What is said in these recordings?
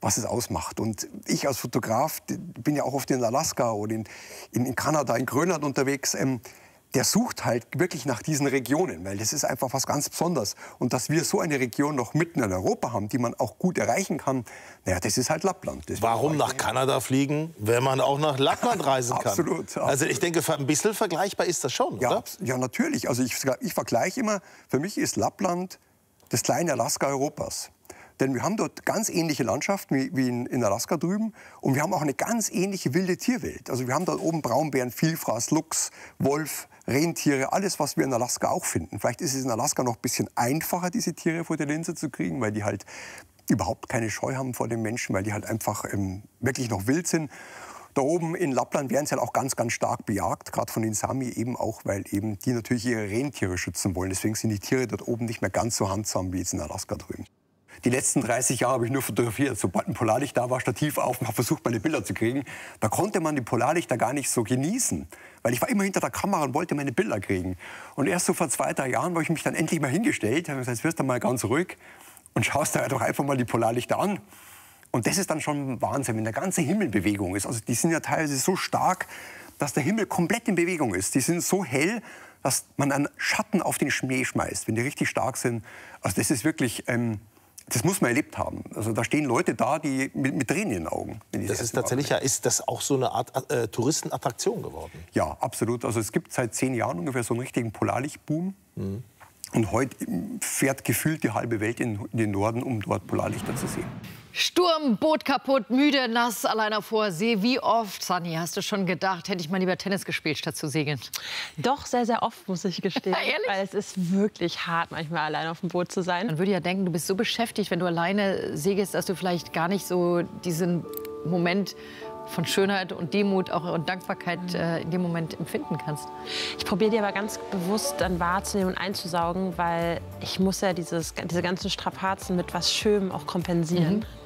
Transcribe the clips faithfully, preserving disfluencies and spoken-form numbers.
was es ausmacht. Und ich als Fotograf bin ja auch oft in Alaska oder in, in, in Kanada, in Grönland unterwegs. Ähm, der sucht halt wirklich nach diesen Regionen, weil das ist einfach was ganz Besonderes. Und dass wir so eine Region noch mitten in Europa haben, die man auch gut erreichen kann, naja, das ist halt Lappland. Das Warum nach Kanada fliegen, wenn man auch nach Lappland reisen kann? Absolut, absolut. Also ich denke, ein bisschen vergleichbar ist das schon, ja, oder? Ja, natürlich. Also ich, ich vergleiche immer, für mich ist Lappland das kleine Alaska Europas. Denn wir haben dort ganz ähnliche Landschaften wie, wie in, in Alaska drüben. Und wir haben auch eine ganz ähnliche wilde Tierwelt. Also wir haben dort oben Braunbären, Vielfraß, Luchs, Wolf, Rentiere, alles, was wir in Alaska auch finden. Vielleicht ist es in Alaska noch ein bisschen einfacher, diese Tiere vor der Linse zu kriegen, weil die halt überhaupt keine Scheu haben vor den Menschen, weil die halt einfach ähm, wirklich noch wild sind. Da oben in Lappland werden sie halt auch ganz, ganz stark bejagt, gerade von den Sami eben auch, weil eben die natürlich ihre Rentiere schützen wollen. Deswegen sind die Tiere dort oben nicht mehr ganz so handsam wie jetzt in Alaska drüben. Die letzten dreißig Jahre habe ich nur fotografiert. Sobald ein Polarlicht da war, Stativ auf und habe versucht, meine Bilder zu kriegen. Da konnte man die Polarlichter gar nicht so genießen. Weil ich war immer hinter der Kamera und wollte meine Bilder kriegen. Und erst so vor zwei, drei Jahren, wo ich mich dann endlich mal hingestellt habe, gesagt, jetzt wirst du mal ganz ruhig und schaust da doch einfach mal die Polarlichter an. Und das ist dann schon Wahnsinn, wenn der ganze Himmel in Bewegung ist. Also die sind ja teilweise so stark, dass der Himmel komplett in Bewegung ist. Die sind so hell, dass man einen Schatten auf den Schnee schmeißt, wenn die richtig stark sind. Also das ist wirklich, ähm, das muss man erlebt haben. Also da stehen Leute da, die mit, mit Tränen in den Augen. Das ist tatsächlich, ja, ist das auch so eine Art äh, Touristenattraktion geworden? Ja, absolut. Also es gibt seit zehn Jahren ungefähr so einen richtigen Polarlichtboom. Mhm. Und heute fährt gefühlt die halbe Welt in, in den Norden, um dort Polarlichter zu sehen. Sturm, Boot kaputt, müde, nass, allein auf hoher See. Wie oft, Sanni, hast du schon gedacht, hätte ich mal lieber Tennis gespielt, statt zu segeln? Doch, sehr, sehr oft, muss ich gestehen. Ehrlich? Weil es ist wirklich hart, manchmal allein auf dem Boot zu sein. Man würde ja denken, du bist so beschäftigt, wenn du alleine segelst, dass du vielleicht gar nicht so diesen Moment von Schönheit und Demut auch und Dankbarkeit äh, in dem Moment empfinden kannst. Ich probiere die aber ganz bewusst dann wahrzunehmen und einzusaugen, weil ich muss ja dieses, diese ganzen Strapazen mit was Schönem auch kompensieren. Mhm.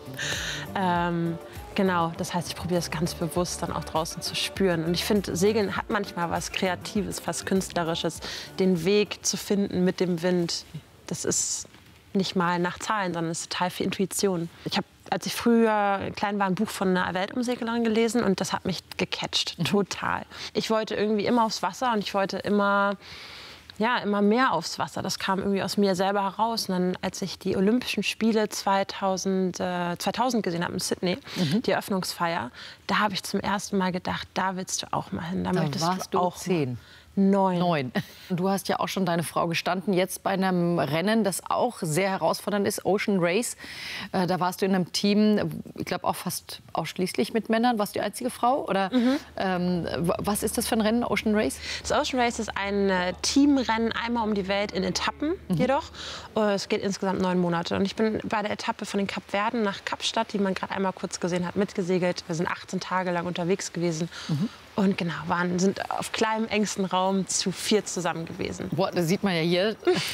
Ähm, genau, das heißt, ich probiere es ganz bewusst dann auch draußen zu spüren. Und ich finde, Segeln hat manchmal was Kreatives, fast Künstlerisches, den Weg zu finden mit dem Wind. Das ist nicht mal nach Zahlen, sondern es ist total viel Intuition. Ich habe, als ich früher klein war, ein Buch von einer Weltumseglerin gelesen und das hat mich gecatcht, total. Ich wollte irgendwie immer aufs Wasser und ich wollte immer, ja, immer mehr aufs Wasser. Das kam irgendwie aus mir selber heraus. Und dann, als ich die Olympischen Spiele zweitausend, äh, zweitausend gesehen habe in Sydney, mhm. die Eröffnungsfeier, da habe ich zum ersten Mal gedacht, da willst du auch mal hin. Da, da möchtest warst du auch du zehn. Mal. Neun. Neun. Und du hast ja auch schon deine Frau gestanden, jetzt bei einem Rennen, das auch sehr herausfordernd ist, Ocean Race. Äh, da warst du in einem Team, ich glaube auch fast ausschließlich mit Männern. Warst du die einzige Frau? Oder mhm. ähm, was ist das für ein Rennen, Ocean Race? Das Ocean Race ist ein äh, Teamrennen, einmal um die Welt in Etappen mhm. jedoch. Äh, es geht insgesamt neun Monate. Und ich bin bei der Etappe von den Kapverden nach Kapstadt, die man gerade einmal kurz gesehen hat, mitgesegelt. Wir sind achtzehn Tage lang unterwegs gewesen. Mhm. Und genau, waren, sind auf kleinem, engstem Raum zu viert zusammen gewesen. Boah, das sieht man ja hier.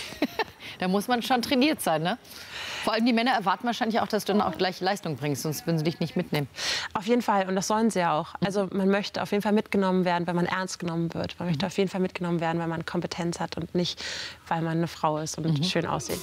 Da muss man schon trainiert sein, ne? Vor allem die Männer erwarten wahrscheinlich auch, dass du dann auch gleich Leistung bringst, sonst würden sie dich nicht mitnehmen. Auf jeden Fall, und das sollen sie ja auch. Also man möchte auf jeden Fall mitgenommen werden, wenn man ernst genommen wird. Man möchte auf jeden Fall mitgenommen werden, wenn man Kompetenz hat und nicht, weil man eine Frau ist und mhm. schön aussieht.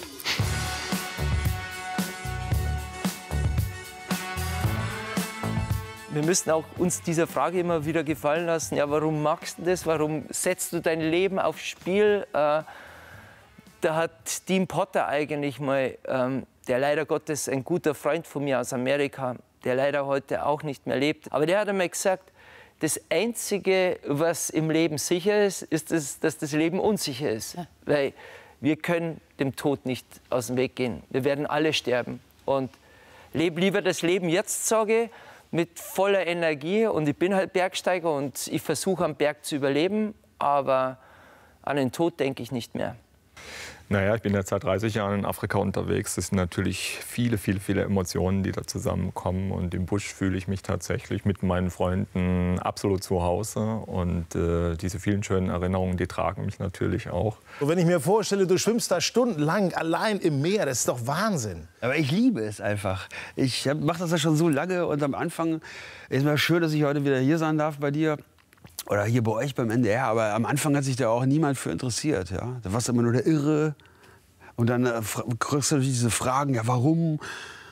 Wir müssen auch uns dieser Frage immer wieder gefallen lassen, ja, warum machst du das, warum setzt du dein Leben aufs Spiel? Äh, da hat Dean Potter eigentlich mal, ähm, der leider Gottes ein guter Freund von mir aus Amerika, der leider heute auch nicht mehr lebt, aber der hat einmal gesagt, das Einzige, was im Leben sicher ist, ist, das, dass das Leben unsicher ist. Ja. Weil wir können dem Tod nicht aus dem Weg gehen. Wir werden alle sterben. Und lebe lieber das Leben jetzt, sage ich, mit voller Energie, und ich bin halt Bergsteiger und ich versuche am Berg zu überleben, aber an den Tod denke ich nicht mehr. Naja, ich bin jetzt seit dreißig Jahren in Afrika unterwegs. Es sind natürlich viele, viele, viele Emotionen, die da zusammenkommen. Und im Busch fühle ich mich tatsächlich mit meinen Freunden absolut zu Hause. Und äh, diese vielen schönen Erinnerungen, die tragen mich natürlich auch. Und wenn ich mir vorstelle, du schwimmst da stundenlang allein im Meer, das ist doch Wahnsinn. Aber ich liebe es einfach. Ich mache das ja schon so lange und am Anfang ist es mir schön, dass ich heute wieder hier sein darf bei dir. Oder hier bei euch beim N D R, aber am Anfang hat sich da auch niemand für interessiert. Ja? Da warst du immer nur der Irre. Und dann äh, kriegst du diese Fragen, ja warum?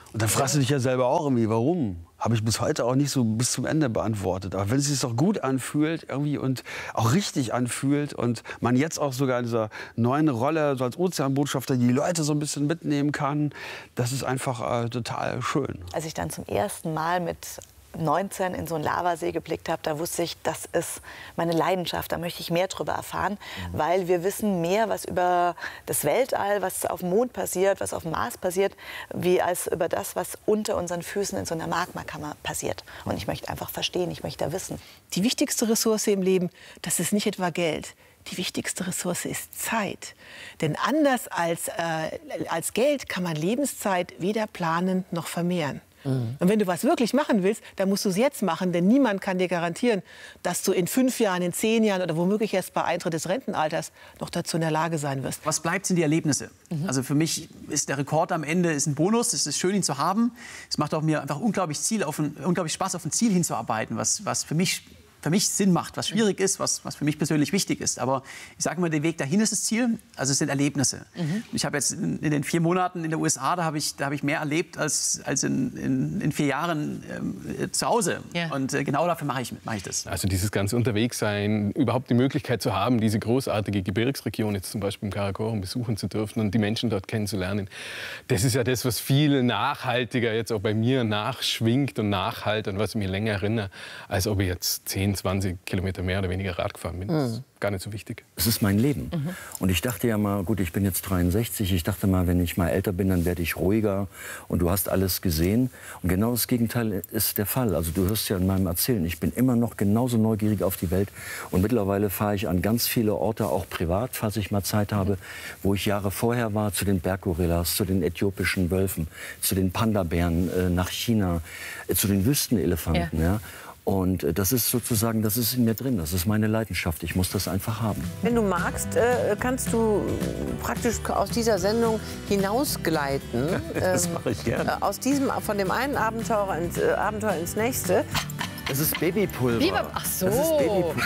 Und dann fragst du dich ja selber auch irgendwie, warum? Habe ich bis heute auch nicht so bis zum Ende beantwortet. Aber wenn es sich doch gut anfühlt irgendwie und auch richtig anfühlt und man jetzt auch sogar in dieser neuen Rolle so als Ozeanbotschafter die Leute so ein bisschen mitnehmen kann, das ist einfach äh, total schön. Als ich dann zum ersten Mal mit neunzehn in so einen Lavasee geblickt habe, da wusste ich, das ist meine Leidenschaft, da möchte ich mehr drüber erfahren, mhm. weil wir wissen mehr, was über das Weltall, was auf dem Mond passiert, was auf dem Mars passiert, wie als über das, was unter unseren Füßen in so einer Magmakammer passiert. Und ich möchte einfach verstehen, ich möchte da wissen. Die wichtigste Ressource im Leben, das ist nicht etwa Geld. Die wichtigste Ressource ist Zeit. Denn anders als, äh, als Geld kann man Lebenszeit weder planen noch vermehren. Mhm. Und wenn du was wirklich machen willst, dann musst du es jetzt machen, denn niemand kann dir garantieren, dass du in fünf Jahren, in zehn Jahren oder womöglich erst bei Eintritt des Rentenalters noch dazu in der Lage sein wirst. Was bleibt, sind die Erlebnisse. Mhm. Also für mich ist der Rekord am Ende ist ein Bonus. Es ist schön, ihn zu haben. Es macht auch mir einfach unglaublich, Ziel auf ein, unglaublich Spaß, auf ein Ziel hinzuarbeiten, was, was für mich für mich Sinn macht, was schwierig ist, was, was für mich persönlich wichtig ist. Aber ich sage immer, der Weg dahin ist das Ziel, also es sind Erlebnisse. Mhm. Ich habe jetzt in, in den vier Monaten in der U S A, da habe ich, da hab ich mehr erlebt als, als in, in, in vier Jahren ähm, zu Hause. Ja. Und äh, genau dafür mache ich, mach ich das. Also dieses ganze Unterwegssein, überhaupt die Möglichkeit zu haben, diese großartige Gebirgsregion jetzt zum Beispiel im Karakorum besuchen zu dürfen und die Menschen dort kennenzulernen, das ist ja das, was viel nachhaltiger jetzt auch bei mir nachschwingt und nachhalt und was ich mir länger erinnere, als ob ich jetzt zehn, zwanzig Kilometer mehr oder weniger Rad gefahren bin. Das ist gar nicht so wichtig. Es ist mein Leben. Mhm. Und ich dachte ja mal, gut, ich bin jetzt dreiundsechzig, ich dachte mal, wenn ich mal älter bin, dann werde ich ruhiger und du hast alles gesehen. Und genau das Gegenteil ist der Fall. Also du hörst ja in meinem Erzählen, ich bin immer noch genauso neugierig auf die Welt. Und mittlerweile fahre ich an ganz viele Orte, auch privat, falls ich mal Zeit habe, wo ich Jahre vorher war, zu den Berggorillas, zu den äthiopischen Wölfen, zu den Panda-Bären äh, nach China, äh, zu den Wüstenelefanten. Ja. Ja. Und das ist sozusagen, das ist in mir drin, das ist meine Leidenschaft. Ich muss das einfach haben. Wenn du magst, äh, kannst du praktisch aus dieser Sendung hinausgleiten. Das mache ich gerne. Äh, aus diesem, von dem einen Abenteuer ins, äh, Abenteuer ins nächste. Das ist Babypulver. Biber, ach so. Das ist Babypulver.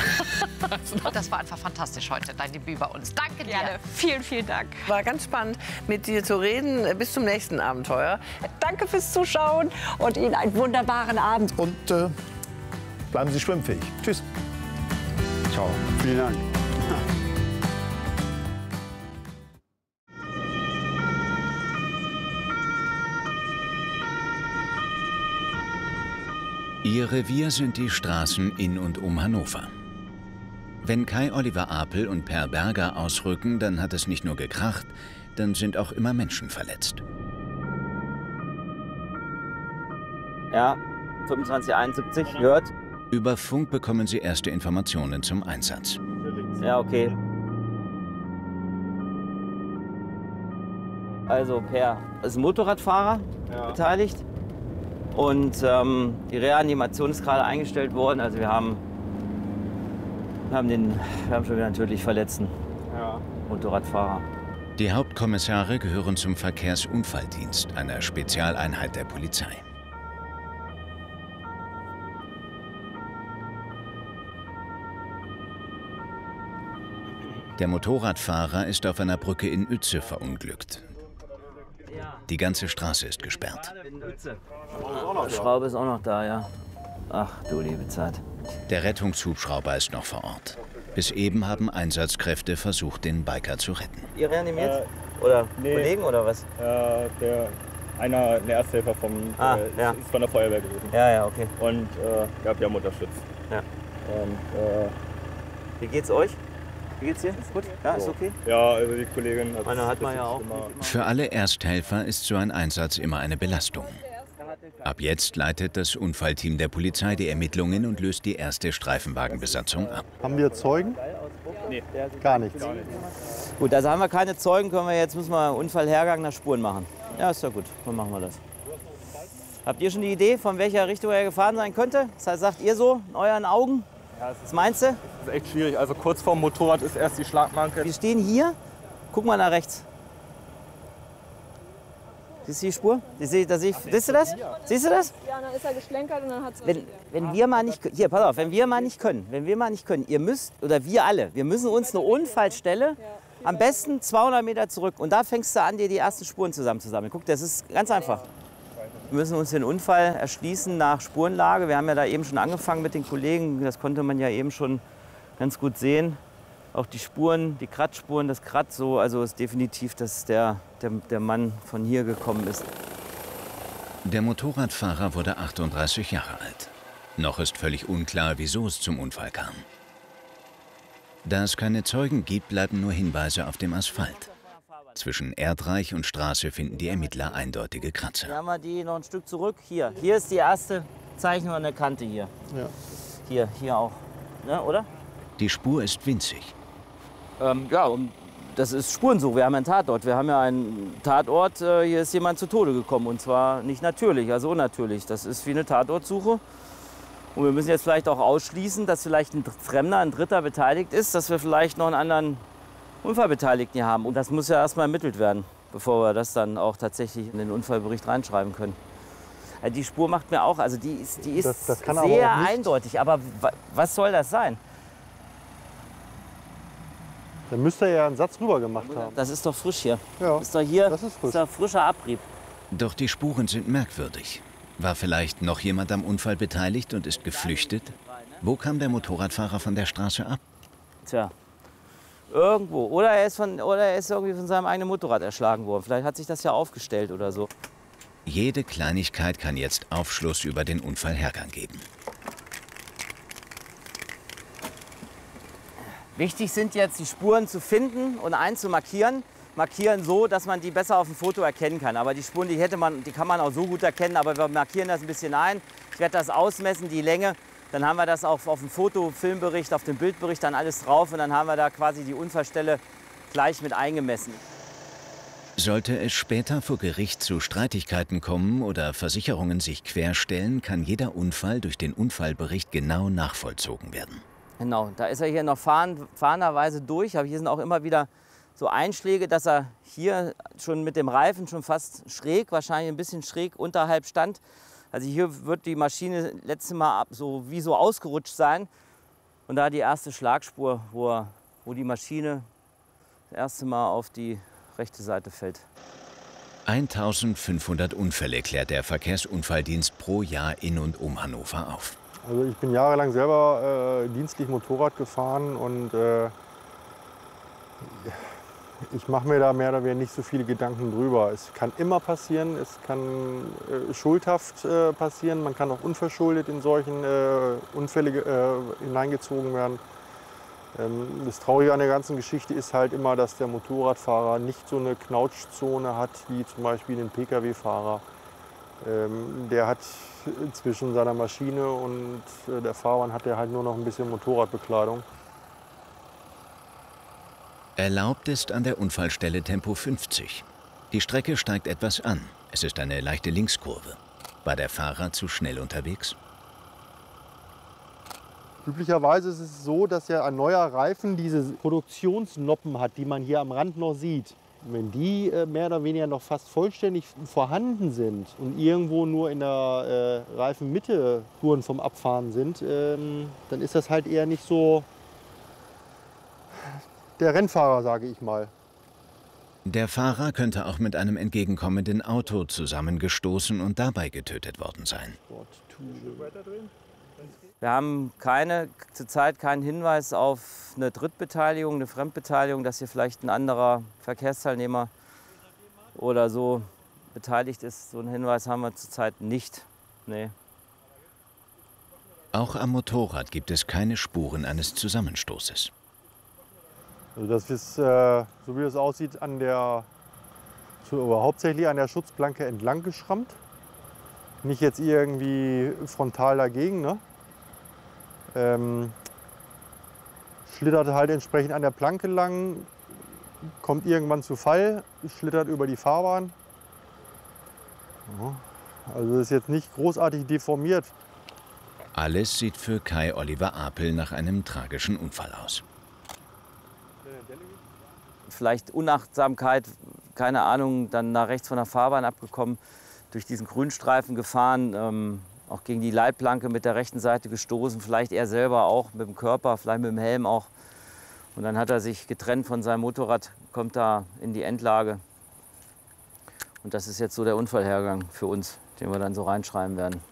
Das war einfach fantastisch heute, dein Debüt bei uns. Danke dir. Gerne. Vielen, vielen Dank. War ganz spannend, mit dir zu reden. Bis zum nächsten Abenteuer. Danke fürs Zuschauen und Ihnen einen wunderbaren Abend. Und äh, bleiben Sie schwimmfähig. Tschüss. Ciao. Vielen Dank. Ihr Revier sind die Straßen in und um Hannover. Wenn Kai-Oliver Apel und Per Berger ausrücken, dann hat es nicht nur gekracht, dann sind auch immer Menschen verletzt. Ja, fünfundzwanzig einundsiebzig, hört. Über Funk bekommen sie erste Informationen zum Einsatz. Ja, okay. Also Per ist ein Motorradfahrer, ja, beteiligt. Und ähm, die Reanimation ist gerade eingestellt worden. Also wir haben, wir haben, den, wir haben schon wieder einen tödlich verletzten, ja, Motorradfahrer. Die Hauptkommissare gehören zum Verkehrsunfalldienst, einer Spezialeinheit der Polizei. Der Motorradfahrer ist auf einer Brücke in Uetze verunglückt. Die ganze Straße ist gesperrt. Die Schraube ist auch noch da, ja. Ach du liebe Zeit. Der Rettungshubschrauber ist noch vor Ort. Bis eben haben Einsatzkräfte versucht, den Biker zu retten. Ihr reanimiert? Äh, oder nee. Kollegen oder was? Äh, der, einer, der Ersthelfer vom, ah, äh, ja. ist von der Feuerwehr gewesen. Ja, ja, okay. Und äh, wir haben ihn unterstützt. Ja. Und, äh, wie geht's euch? Wie geht's dir? Gut? Ja, ist okay? Ja, also die Kollegin hat... Meine hat man ja auch. Für alle Ersthelfer ist so ein Einsatz immer eine Belastung. Ab jetzt leitet das Unfallteam der Polizei die Ermittlungen und löst die erste Streifenwagenbesatzung ab. Haben wir Zeugen? Nee. Gar nichts. Gar nichts. Gut, also haben wir keine Zeugen, können wir jetzt müssen wir Unfallhergang nach Spuren machen. Ja, ist ja gut, dann machen wir das. Habt ihr schon die Idee, von welcher Richtung er gefahren sein könnte? Das heißt, sagt ihr so in euren Augen? Ja, was meinst du? Das ist echt schwierig. Also kurz vorm Motorrad ist erst die Schlagmarke. Wir stehen hier. Guck mal nach rechts. Siehst du die Spur? Siehst du, ich, siehst du das? Siehst du das? Ja, dann ist er geschlenkert und dann hat es. Wenn, wenn wir mal nicht, hier, pass auf, wenn wir mal nicht können, wenn wir mal nicht können, ihr müsst oder wir alle, wir müssen uns eine Unfallstelle, am besten zweihundert Meter zurück und da fängst du an, dir die ersten Spuren zusammenzusammeln. Guck, das ist ganz einfach. Wir müssen uns den Unfall erschließen nach Spurenlage. Wir haben ja da eben schon angefangen mit den Kollegen. Das konnte man ja eben schon ganz gut sehen. Auch die Spuren, die Kratzspuren, das Kratz so. Also ist definitiv, dass der, der, der Mann von hier gekommen ist. Der Motorradfahrer wurde achtunddreißig Jahre alt. Noch ist völlig unklar, wieso es zum Unfall kam. Da es keine Zeugen gibt, bleiben nur Hinweise auf dem Asphalt. Zwischen Erdreich und Straße finden die Ermittler eindeutige Kratzer. Hier haben wir die noch ein Stück zurück. Hier, hier ist die erste Zeichnung an der Kante hier. Ja. Hier, hier auch, ne, oder? Die Spur ist winzig. Ähm, ja, und das ist Spurensuche. Wir haben einen Tatort. Wir haben ja einen Tatort. Äh, hier ist jemand zu Tode gekommen und zwar nicht natürlich, also unnatürlich. Das ist wie eine Tatortsuche. Und wir müssen jetzt vielleicht auch ausschließen, dass vielleicht ein Fremder, ein Dritter beteiligt ist, dass wir vielleicht noch einen anderen Unfallbeteiligten hier haben. Und das muss ja erstmal ermittelt werden, bevor wir das dann auch tatsächlich in den Unfallbericht reinschreiben können. Die Spur macht mir auch, also die ist, die ist das, das kann sehr aber eindeutig. Aber was soll das sein? Dann müsste er ja einen Satz rüber gemacht haben. Das ist doch frisch hier. Ja, ist doch hier das ist frisch. Ist doch frischer Abrieb. Doch die Spuren sind merkwürdig. War vielleicht noch jemand am Unfall beteiligt und ist geflüchtet? Wo kam der Motorradfahrer von der Straße ab? Tja, irgendwo. Oder er ist, von, oder er ist irgendwie von seinem eigenen Motorrad erschlagen worden. Vielleicht hat sich das ja aufgestellt oder so. Jede Kleinigkeit kann jetzt Aufschluss über den Unfallhergang geben. Wichtig sind jetzt, die Spuren zu finden und einzumarkieren. Markieren so, dass man die besser auf dem Foto erkennen kann. Aber die Spuren, die, hätte man, die kann man auch so gut erkennen, aber wir markieren das ein bisschen ein. Ich werde das ausmessen, die Länge. Dann haben wir das auch auf dem Foto, Filmbericht, auf dem Bildbericht dann alles drauf. Und dann haben wir da quasi die Unfallstelle gleich mit eingemessen. Sollte es später vor Gericht zu Streitigkeiten kommen oder Versicherungen sich querstellen, kann jeder Unfall durch den Unfallbericht genau nachvollzogen werden. Genau, da ist er hier noch fahren, fahrenderweise durch. Aber hier sind auch immer wieder so Einschläge, dass er hier schon mit dem Reifen schon fast schräg, wahrscheinlich ein bisschen schräg unterhalb stand. Also hier wird die Maschine letztes Mal ab, so wie so ausgerutscht sein. Und da die erste Schlagspur, wo, er, wo die Maschine das erste Mal auf die rechte Seite fällt. eintausendfünfhundert Unfälle klärt der Verkehrsunfalldienst pro Jahr in und um Hannover auf. Also ich bin jahrelang selber äh, dienstlich Motorrad gefahren und äh, ich mache mir da mehr oder weniger nicht so viele Gedanken drüber. Es kann immer passieren, es kann äh, schuldhaft äh, passieren, man kann auch unverschuldet in solchen äh, Unfälle äh, hineingezogen werden. Ähm, das Traurige an der ganzen Geschichte ist halt immer, dass der Motorradfahrer nicht so eine Knautschzone hat wie zum Beispiel ein P K W-Fahrer. Ähm, der hat zwischen seiner Maschine und äh, der Fahrbahn hat er halt nur noch ein bisschen Motorradbekleidung. Erlaubt ist an der Unfallstelle Tempo fünfzig. Die Strecke steigt etwas an. Es ist eine leichte Linkskurve. War der Fahrer zu schnell unterwegs? Üblicherweise ist es so, dass ja ein neuer Reifen diese Produktionsnoppen hat, die man hier am Rand noch sieht. Wenn die äh, mehr oder weniger noch fast vollständig vorhanden sind und irgendwo nur in der äh, Reifenmitte Spuren vom Abfahren sind, ähm, dann ist das halt eher nicht so der Rennfahrer, sage ich mal. Der Fahrer könnte auch mit einem entgegenkommenden Auto zusammengestoßen und dabei getötet worden sein. Wir haben keine, zurzeit keinen Hinweis auf eine Drittbeteiligung, eine Fremdbeteiligung, dass hier vielleicht ein anderer Verkehrsteilnehmer oder so beteiligt ist. So einen Hinweis haben wir zurzeit nicht. Nee. Auch am Motorrad gibt es keine Spuren eines Zusammenstoßes. Also das ist, äh, so wie es aussieht, an der, so, hauptsächlich an der Schutzplanke entlang geschrammt. Nicht jetzt irgendwie frontal dagegen. Ne? Ähm, schlittert halt entsprechend an der Planke lang, kommt irgendwann zu Fall, schlittert über die Fahrbahn. Ja, also ist jetzt nicht großartig deformiert. Alles sieht für Kai Oliver Apel nach einem tragischen Unfall aus. Vielleicht Unachtsamkeit, keine Ahnung, dann nach rechts von der Fahrbahn abgekommen, durch diesen Grünstreifen gefahren, ähm, auch gegen die Leitplanke mit der rechten Seite gestoßen, vielleicht er selber auch mit dem Körper, vielleicht mit dem Helm auch. Und dann hat er sich getrennt von seinem Motorrad, kommt da in die Endlage. Und das ist jetzt so der Unfallhergang für uns. den wir dann so reinschreiben werden.